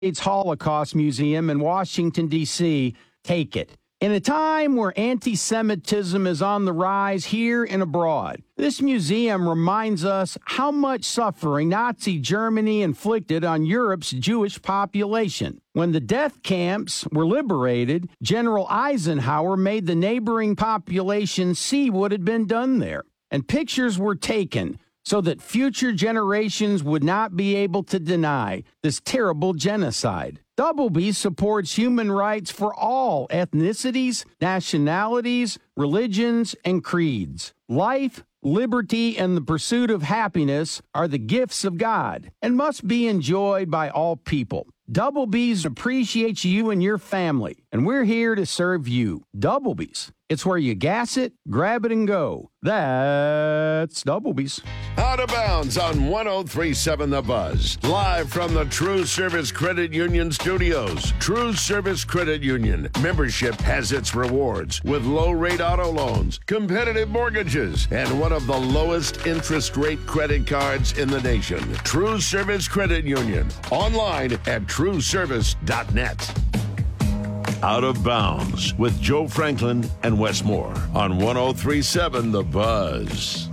States Holocaust Museum in Washington, D.C. Take it. In a time where anti-Semitism is on the rise here and abroad, this museum reminds us how much suffering Nazi Germany inflicted on Europe's Jewish population. When the death camps were liberated, General Eisenhower made the neighboring population see what had been done there, and pictures were taken so that future generations would not be able to deny this terrible genocide. Doubleby supports human rights for all ethnicities, nationalities, religions, and creeds. Life, liberty, and the pursuit of happiness are the gifts of God and must be enjoyed by all people. Doublebees appreciates you and your family, and we're here to serve you. Doublebees. It's where you gas it, grab it, and go. That's Doublebees. Out of Bounds on 103.7 The Buzz. Live from the True Service Credit Union studios. True Service Credit Union. Membership has its rewards with low-rate auto loans, competitive mortgages, and one of the lowest interest rate credit cards in the nation. True Service Credit Union. Online at trueservice.net. Out of Bounds with Joe Franklin and Wes Moore on 103.7 The Buzz.